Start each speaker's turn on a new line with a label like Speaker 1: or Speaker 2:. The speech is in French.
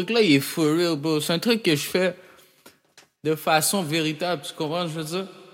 Speaker 1: truc-là, il est for real, bro. C'est un truc que je fais de façon véritable. Tu comprends ce que je veux dire?